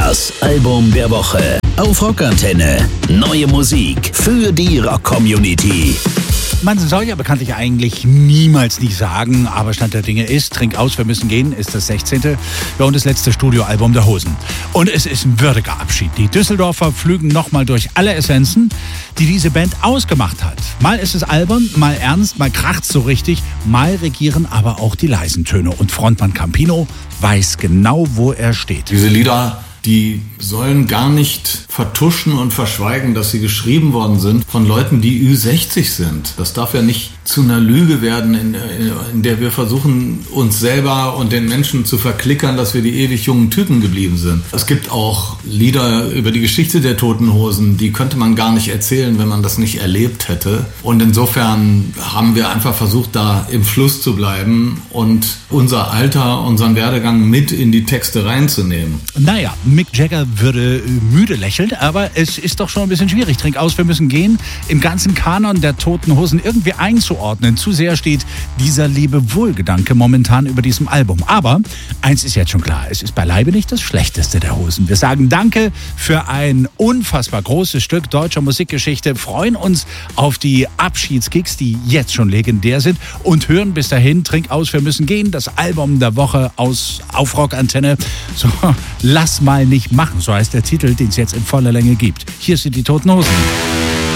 Das Album der Woche auf Rockantenne. Neue Musik für die Rock-Community. Man soll ja bekanntlich eigentlich niemals nicht sagen, aber Stand der Dinge ist, Trink aus, wir müssen gehen, ist das 16. und das letzte Studioalbum der Hosen. Und es ist ein würdiger Abschied. Die Düsseldorfer pflügen nochmal durch alle Essenzen, die diese Band ausgemacht hat. Mal ist es albern, mal ernst, mal kracht's so richtig, mal regieren aber auch die leisen Töne. Und Frontmann Campino weiß genau, wo er steht. Diese Lieder, die sollen gar nicht vertuschen und verschweigen, dass sie geschrieben worden sind von Leuten, die Ü60 sind. Das darf ja nicht zu einer Lüge werden, in der wir versuchen, uns selber und den Menschen zu verklickern, dass wir die ewig jungen Typen geblieben sind. Es gibt auch Lieder über die Geschichte der Toten Hosen, die könnte man gar nicht erzählen, wenn man das nicht erlebt hätte. Und insofern haben wir einfach versucht, da im Fluss zu bleiben und unser Alter, unseren Werdegang mit in die Texte reinzunehmen. Naja, Mick Jagger würde müde lächeln, aber es ist doch schon ein bisschen schwierig. Trink aus, wir müssen gehen. Im ganzen Kanon der Toten Hosen irgendwie einzuordnen. Zu sehr steht dieser Lebewohl-Gedanke momentan über diesem Album. Aber eins ist jetzt schon klar, es ist beileibe nicht das Schlechteste der Hosen. Wir sagen Danke für ein unfassbar großes Stück deutscher Musikgeschichte, freuen uns auf die Abschiedskicks, die jetzt schon legendär sind und hören bis dahin Trink aus, wir müssen gehen. Das Album der Woche auf Rockantenne. So, lass mal nicht machen, so heißt der Titel, den es jetzt in voller Länge gibt. Hier sind die Toten Hosen.